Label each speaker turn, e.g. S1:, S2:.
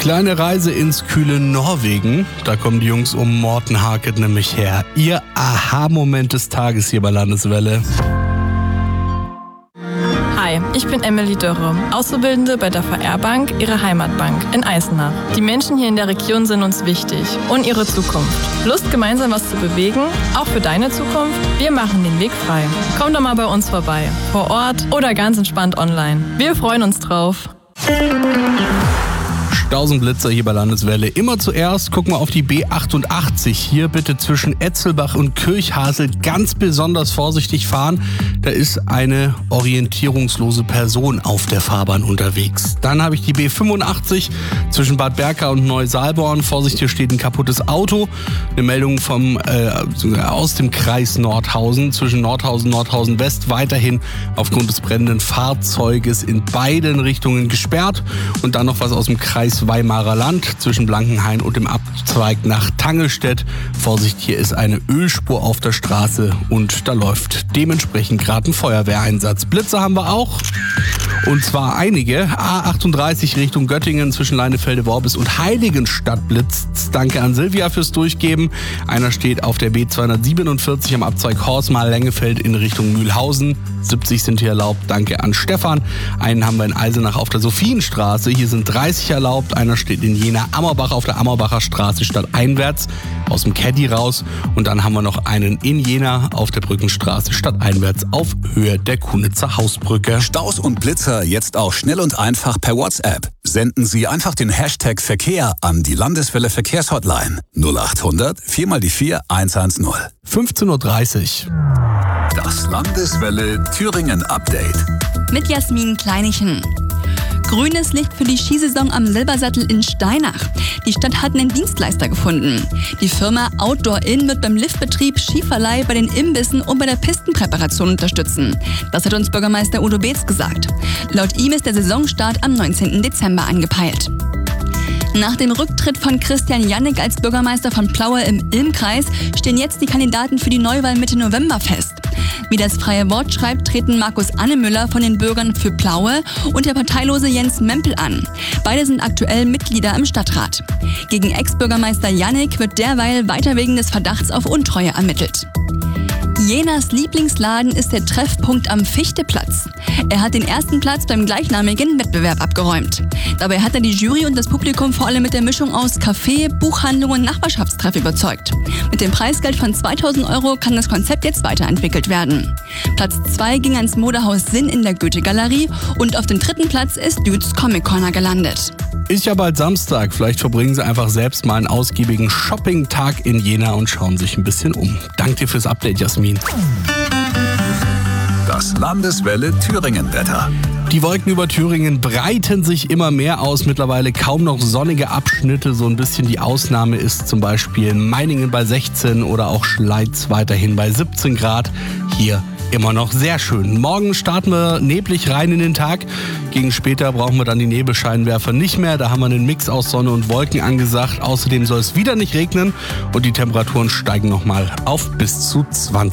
S1: Kleine Reise ins kühle Norwegen. Da kommen die Jungs um Morten Harket nämlich her. Ihr Aha-Moment des Tages hier bei Landeswelle.
S2: Hi, ich bin Emily Dörre, Auszubildende bei der VR-Bank, ihrer Heimatbank in Eisenach. Die Menschen hier in der Region sind uns wichtig und ihre Zukunft. Lust, gemeinsam was zu bewegen? Auch für deine Zukunft? Wir machen den Weg frei. Komm doch mal bei uns vorbei, vor Ort oder ganz entspannt online. Wir freuen uns drauf.
S1: Stausenblitzer hier bei Landeswelle. Immer zuerst gucken wir auf die B88. Hier bitte zwischen Etzelbach und Kirchhasel ganz besonders vorsichtig fahren. Da ist eine orientierungslose Person auf der Fahrbahn unterwegs. Dann habe ich die B85 zwischen Bad Berka und Neu-Saalborn. Vorsicht, hier steht ein kaputtes Auto. Eine Meldung aus dem Kreis Nordhausen zwischen Nordhausen und Nordhausen West. Weiterhin aufgrund des brennenden Fahrzeuges in beiden Richtungen gesperrt. Und dann noch was aus dem Kreis Weimarer Land zwischen Blankenhain und dem Abzweig nach Tangelstedt. Vorsicht, hier ist eine Ölspur auf der Straße und da läuft dementsprechend gerade ein Feuerwehreinsatz. Blitze haben wir auch. Und zwar einige. A38 Richtung Göttingen zwischen Leinefelde-Worbis und Heiligenstadt blitzt. Danke an Silvia fürs Durchgeben. Einer steht auf der B247 am Abzweig Horsmal-Lengefeld in Richtung Mühlhausen. 70 sind hier erlaubt. Danke an Stefan. Einen haben wir in Eisenach auf der Sophienstraße. Hier sind 30 erlaubt. Einer steht in Jena-Ammerbach auf der Ammerbacher Straße stadteinwärts aus dem Caddy raus. Und dann haben wir noch einen in Jena auf der Brückenstraße stadteinwärts auf Höhe der Kunitzer Hausbrücke.
S3: Staus und Blitzer jetzt auch schnell und einfach per WhatsApp. Senden Sie einfach den Hashtag Verkehr an die Landeswelle Verkehrshotline 0800 4x4 110.
S1: 15.30 Uhr.
S3: Das Landeswelle Thüringen Update.
S4: Mit Jasmin Kleinichen. Grünes Licht für die Skisaison am Silbersattel in Steinach. Die Stadt hat einen Dienstleister gefunden. Die Firma Outdoor Inn wird beim Liftbetrieb, Skiverleih, bei den Imbissen und bei der Pistenpräparation unterstützen. Das hat uns Bürgermeister Udo Beetz gesagt. Laut ihm ist der Saisonstart am 19. Dezember angepeilt. Nach dem Rücktritt von Christian Jannek als Bürgermeister von Plaue im Ilm-Kreis stehen jetzt die Kandidaten für die Neuwahl Mitte November fest. Wie das Freie Wort schreibt, treten Markus Annemüller von den Bürgern für Plaue und der parteilose Jens Mempel an. Beide sind aktuell Mitglieder im Stadtrat. Gegen Ex-Bürgermeister Jannek wird derweil weiter wegen des Verdachts auf Untreue ermittelt. Jenas Lieblingsladen ist der Treffpunkt am Fichteplatz. Er hat den ersten Platz beim gleichnamigen Wettbewerb abgeräumt. Dabei hat er die Jury und das Publikum vor allem mit der Mischung aus Café, Buchhandlung und Nachbarschaftstreff überzeugt. Mit dem Preisgeld von 2.000 € kann das Konzept jetzt weiterentwickelt werden. Platz 2 ging ans Modehaus Sinn in der Goethe-Galerie und auf dem 3. Platz ist Dudes Comic Corner gelandet.
S1: Ist ja bald Samstag. Vielleicht verbringen Sie einfach selbst mal einen ausgiebigen Shopping-Tag in Jena und schauen sich ein bisschen um. Danke dir fürs Update, Jasmin.
S3: Das Landeswelle Thüringen-Wetter.
S1: Die Wolken über Thüringen breiten sich immer mehr aus. Mittlerweile kaum noch sonnige Abschnitte. So ein bisschen die Ausnahme ist zum Beispiel Meiningen bei 16 oder auch Schleiz weiterhin bei 17 Grad. Hier immer noch sehr schön. Morgen starten wir neblig rein in den Tag. Gegen später brauchen wir dann die Nebelscheinwerfer nicht mehr. Da haben wir einen Mix aus Sonne und Wolken angesagt. Außerdem soll es wieder nicht regnen und die Temperaturen steigen nochmal auf bis zu 20.